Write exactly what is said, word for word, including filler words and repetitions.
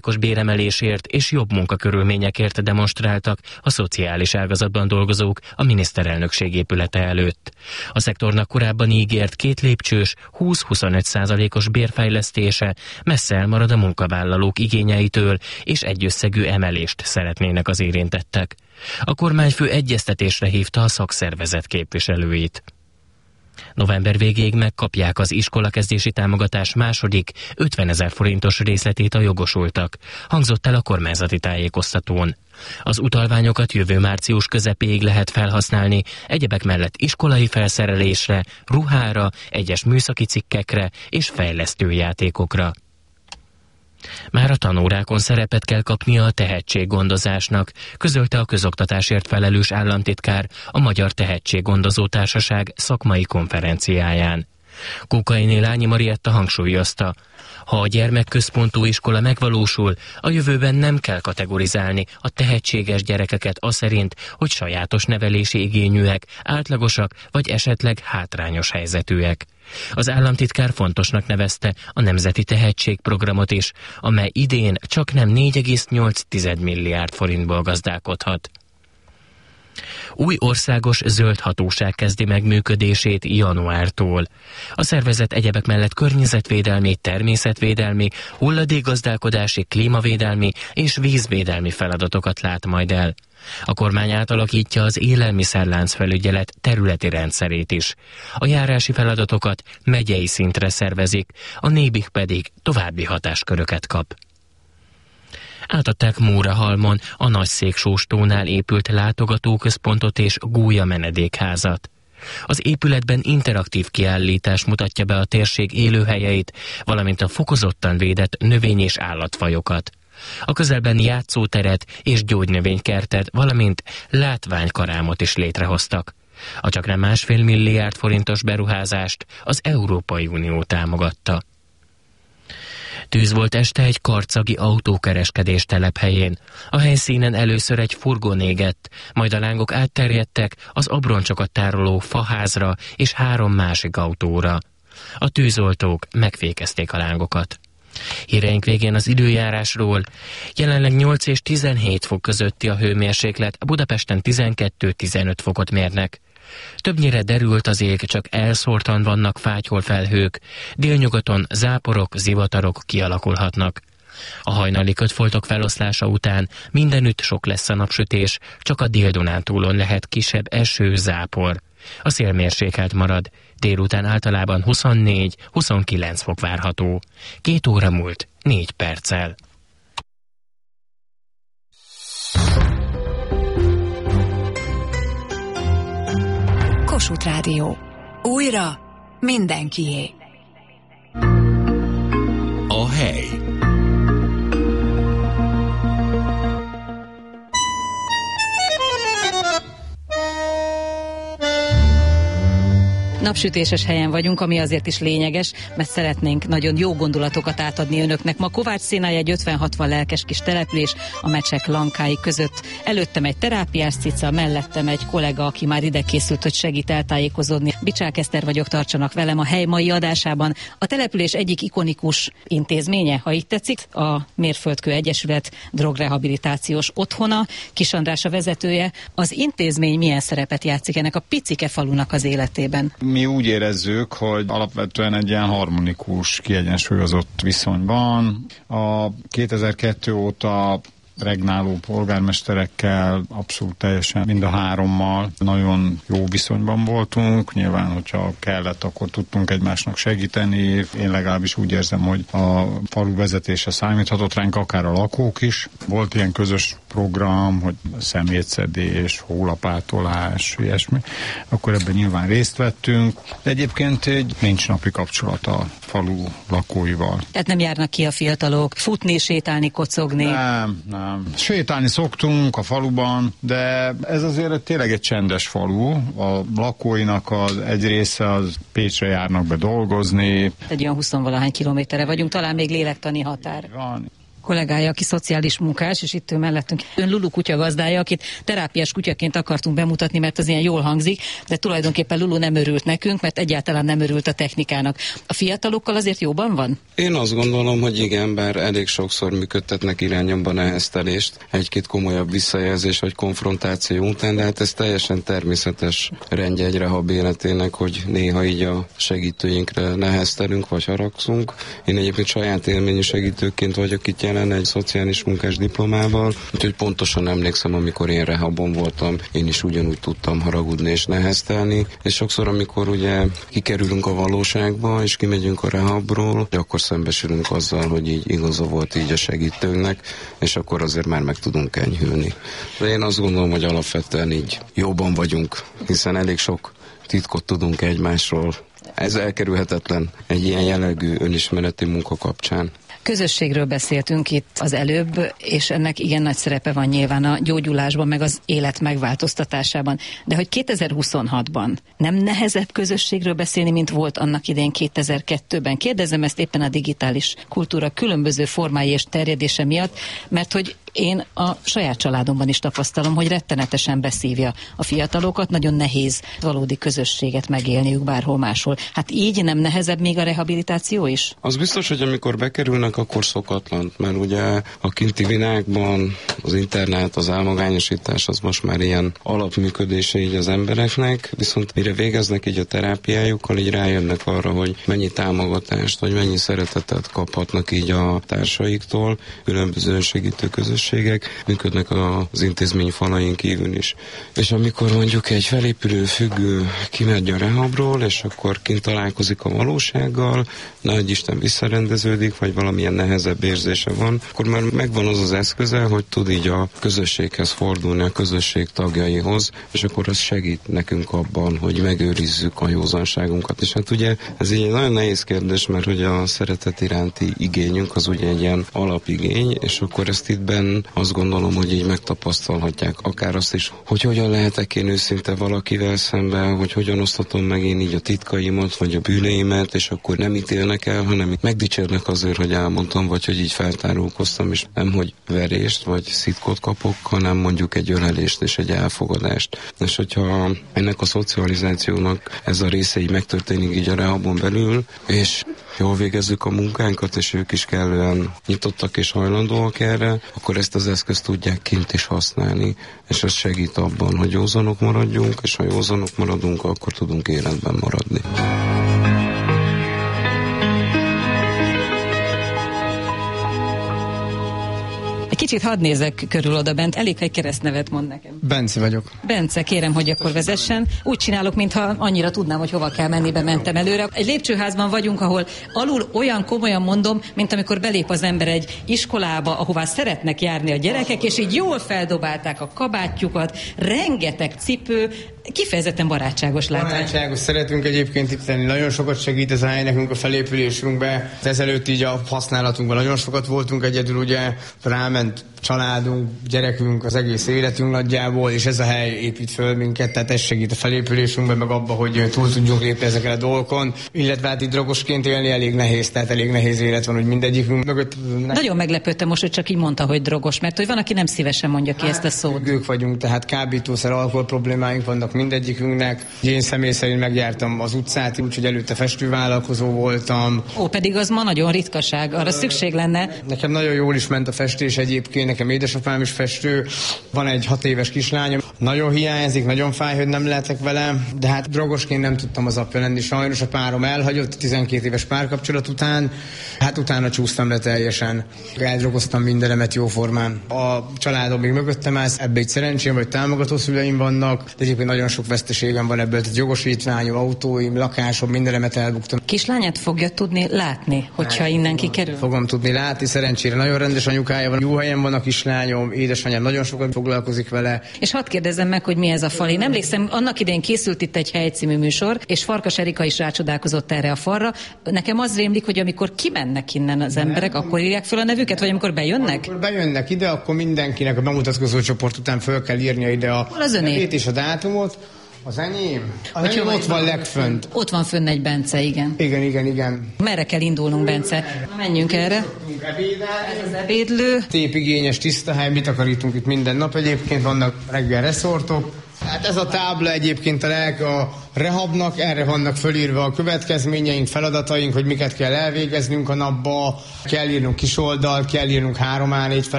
béremelésért és jobb munkakörülményekért demonstráltak a szociális ágazatban dolgozók a miniszterelnökség épülete előtt. A szektornak korábban ígért két lépcsős húsz-huszonöt százalékos bérfejlesztése messze elmarad a munkavállalók igényeitől, és egyösszegű emelést szeretnének az érintettek. A kormányfő egyeztetésre hívta a szakszervezet képviselőit. November végéig megkapják az iskolakezdési támogatás második ötvenezer forintos részletét a jogosultak, hangzott el a kormányzati tájékoztatón. Az utalványokat jövő március közepéig lehet felhasználni, egyebek mellett iskolai felszerelésre, ruhára, egyes műszaki cikkekre és fejlesztőjátékokra. Már a tanórákon szerepet kell kapnia a tehetséggondozásnak, közölte a közoktatásért felelős államtitkár a Magyar Tehetséggondozó Társaság szakmai konferenciáján. Kókainé Lányi Marietta hangsúlyozta, ha a gyermekközpontú iskola megvalósul, a jövőben nem kell kategorizálni a tehetséges gyerekeket aszerint, hogy sajátos nevelési igényűek, átlagosak vagy esetleg hátrányos helyzetűek. Az államtitkár fontosnak nevezte a Nemzeti Tehetségprogramot is, amely idén csak nem négy egész nyolc milliárd forintból gazdálkodhat. Új országos zöld hatóság kezdi meg működését januártól. A szervezet egyebek mellett környezetvédelmi, természetvédelmi, hulladékgazdálkodási, klímavédelmi és vízvédelmi feladatokat lát majd el. A kormány átalakítja az élelmiszerlánc felügyelet területi rendszerét is. A járási feladatokat megyei szintre szervezik, a nébik pedig további hatásköröket kap. Átadták Mórahalmon a Nagyszéksóstónál épült látogatóközpontot és gólya menedékházat. Az épületben interaktív kiállítás mutatja be a térség élőhelyeit, valamint a fokozottan védett növény- és állatfajokat. A közelben játszóteret és gyógynövénykertet, valamint látványkarámot is létrehoztak. A csaknem másfél milliárd forintos beruházást az Európai Unió támogatta. Tűz volt este egy karcagi autókereskedés telephelyén. A helyszínen először egy furgon égett, majd a lángok átterjedtek az abroncsokat tároló faházra és három másik autóra. A tűzoltók megfékezték a lángokat. Híreink végén az időjárásról. Jelenleg nyolc és tizenhét fok közötti a hőmérséklet, Budapesten tizenkettő-tizenöt fokot mérnek. Többnyire derült az ég, csak elszórtan vannak fátyolfelhők, délnyugaton záporok, zivatarok kialakulhatnak. A hajnali kötfoltok feloszlása után mindenütt sok lesz a napsütés, csak a Dél-Dunántúlon lehet kisebb eső, zápor. A szél mérsékelt marad, délután általában huszonnégy-huszonkilenc fok várható. Két óra múlt, négy perccel. Kossuth Rádió. Újra mindenkié. A hely. Napsütéses helyen vagyunk, ami azért is lényeges, mert szeretnénk nagyon jó gondolatokat átadni önöknek. Ma Kovács Szénály egy ötven-hatvan lelkes kis település a Mecsek Lankái között. Előttem egy terápiás cica, mellettem egy kollega, aki már ide készült, hogy segít eltájékozódni. Bicsák Eszter vagyok, tartsanak velem a hely mai adásában. A település egyik ikonikus intézménye, ha így tetszik, a Mérföldkő Egyesület drogrehabilitációs otthona. Kis András a vezetője. Az intézmény milyen szerepet játszik ennek a picike falunak az életében? Mi úgy érezzük, hogy alapvetően egy ilyen harmonikus, kiegyensúlyozott viszonyban. A kétezer-kettő óta regnáló polgármesterekkel, abszolút teljesen mind a hárommal nagyon jó viszonyban voltunk. Nyilván, hogyha kellett, akkor tudtunk egymásnak segíteni. Én legalábbis úgy érzem, hogy a falu vezetése számíthatott ránk, akár a lakók is. Volt ilyen közös program, hogy szemétszedés, hólapátolás, ilyesmi. Akkor ebben nyilván részt vettünk. De egyébként egy nincs napi kapcsolat a falu lakóival. Tehát nem járnak ki a fiatalok futni, sétálni, kocogni? Nem, nem. Sétálni szoktunk a faluban, de ez azért tényleg egy csendes falu. A lakóinak az egy része az Pécsre járnak be dolgozni. Egy olyan huszonvalahány kilométerre vagyunk, talán még lélektani határ. Van. kollégája, aki szociális munkás, és itt ő mellettünk. Ön Lulu kutya gazdája, akit terápiás kutyaként akartunk bemutatni, mert az ilyen jól hangzik, de tulajdonképpen Lulu nem örült nekünk, mert egyáltalán nem örült a technikának. A fiatalokkal azért jóban van? Én azt gondolom, hogy igen, bár elég sokszor működtetnek irányomban neheztelést, egy-két komolyabb visszajelzés vagy konfrontáció után, de hát ez teljesen természetes rendje egy rehab életének, hogy néha így a segítőinkre neheztelünk vagy haragszunk. Én egyébként saját élményű segítőként vagyok itt jelen egy szociális munkás diplomával, úgyhogy pontosan emlékszem, amikor én rehabon voltam, én is ugyanúgy tudtam haragudni és neheztelni, és sokszor, amikor ugye kikerülünk a valóságba, és kimegyünk a rehabról, akkor szembesülünk azzal, hogy így igaza volt így a segítőnknek, és akkor azért már meg tudunk enyhülni. De én azt gondolom, hogy alapvetően így jóban vagyunk, hiszen elég sok titkot tudunk egymásról. Ez elkerülhetetlen egy ilyen jellegű önismereti munka kapcsán. Közösségről beszéltünk itt az előbb, és ennek igen nagy szerepe van nyilván a gyógyulásban, meg az élet megváltoztatásában. De hogy kétezer-huszonhatban nem nehezebb közösségről beszélni, mint volt annak idején kétezer-kettőben? Kérdezem ezt éppen a digitális kultúra különböző formái és terjedése miatt, mert hogy én a saját családomban is tapasztalom, hogy rettenetesen beszívja a fiatalokat, nagyon nehéz valódi közösséget megélniük bárhol máshol. Hát így nem nehezebb még a rehabilitáció is? Az biztos, hogy amikor bekerülnek, akkor szokatlan, mert ugye a kinti világban az internet, az elmagányosítás az most már ilyen alapműködése így az embereknek, viszont mire végeznek így a terápiájukkal, így rájönnek arra, hogy mennyi támogatást, vagy mennyi szeretetet kaphatnak így a társaiktól, különböző segítő közösségek működnek az intézmény falain kívül is. És amikor mondjuk egy felépülő függő kimegy a rehabról, és akkor kint találkozik a valósággal, nagy Isten visszarendeződik, vagy valamilyen nehezebb érzése van, akkor már megvan az az eszköze, hogy tud így a közösséghez fordulni, a közösség tagjaihoz, és akkor az segít nekünk abban, hogy megőrizzük a józanságunkat. És hát ugye ez egy nagyon nehéz kérdés, mert hogy a szeretet iránti igényünk az ugye egy ilyen alapigény, és akkor ezt itt benn azt gondolom, hogy így megtapasztalhatják akár azt is, hogy hogyan lehetek én őszinte valakivel szemben, hogy hogyan osztatom meg én így a titkaimat, vagy a bűneimet, és akkor nem ítélnek el, hanem megdicsérnek azért, hogy elmondtam, vagy hogy így feltárulkoztam, és nem, hogy verést, vagy szitkot kapok, hanem mondjuk egy ölelést és egy elfogadást. És hogyha ennek a szocializációnak ez a része így megtörténik így a rehabon belül, és jól végezzük a munkánkat, és ők is kellően nyitottak és hajlandóak erre, akkor ezt az eszközt tudják kint is használni, és ez segít abban, hogy józanok maradjunk, és ha józanok maradunk, akkor tudunk életben maradni. Kicsit hadd nézek körül oda bent, elég, ha egy keresztnevet mond nekem. Bence vagyok. Bence, kérem, hogy akkor vezessen. Úgy csinálok, mintha annyira tudnám, hogy hova kell menni, bementem előre. Egy lépcsőházban vagyunk, ahol alul olyan komolyan mondom, mint amikor belép az ember egy iskolába, ahová szeretnek járni a gyerekek, és így jól feldobálták a kabátjukat, rengeteg cipő, kifejezetten barátságos látvány. Barátságos, szeretünk egyébként itt lenni, nagyon sokat segít ez a hely nekünk a felépülésünkben. Ezelőtt így a használatunkban nagyon sokat voltunk egyedül, ugye ráment családunk, gyerekünk, az egész életünk nagyjából, és ez a hely épít föl minket, tehát ez segít a felépülésünkben, meg abba, hogy túl tudjunk lépni ezeken a dolgokon, illetve hát itt drogosként élni elég nehéz, tehát elég nehéz élet van, hogy mindegyikünk mögött. Ne... Nagyon meglepődtem most, hogy csak így mondta, hogy drogos, mert hogy van, aki nem szívesen mondja ki hát, ezt a szót. Ők vagyunk, tehát kábítószer, alkohol problémáink vannak mindegyikünknek. Én személy szerint megjártam az utcát, úgyhogy előtte festővállalkozó voltam. Ó, pedig az ma nagyon ritkaság, arra szükség lenne. Nekem nagyon jól is ment a festés egyébként. Nekem édesapám is festő, van egy hat éves kislányom, nagyon hiányzik, nagyon fáj, hogy nem lehetek vele, de hát drogosként nem tudtam az apja lenni, sajnos a párom elhagyott tizenkét éves párkapcsolat után, hát utána csúsztam le teljesen, eldrogoztam mindenemet jóformán. A családom még mögöttem áll, ebbe egy szerencsém, vagy támogató szüleim vannak, de egyébként nagyon sok veszteségem van ebből, tehát jogosítványom, autóim, lakásom, mindenemet elbuktam. Kislányát fogja tudni látni, hogyha hát, innen kikerül? Fogom tudni látni, szerencsére nagyon rendes anyukája van, jó helyen van a kislányom, édesanyám nagyon sokat foglalkozik vele. És hadd kérdezzem meg, hogy mi ez a fal. Én emlékszem, annak idején készült itt egy Hely című műsor, és Farkas Erika is rácsodálkozott erre a falra. Nekem az rémlik, hogy amikor kimennek innen az emberek, akkor írják föl a nevüket, vagy amikor bejönnek? Amikor bejönnek ide, akkor mindenkinek a bemutatkozó csoport után föl kell írnia ide a nevét és a dátumot. Az enyém? Az enyém ott van legfönt. Ott van fönn egy Bence, igen. Igen, igen, igen. Merre kell indulnunk, Bence? Menjünk erre. Ez az ebédlő. Szép, tiszta hely, mit takarítunk itt minden nap egyébként, vannak reggel reszortok. Hát ez a tábla egyébként a, leg, a rehabnak, erre vannak fölírva a következményeink, feladataink, hogy miket kell elvégeznünk a napba, kell írnunk kisoldal, kell írnunk három á négy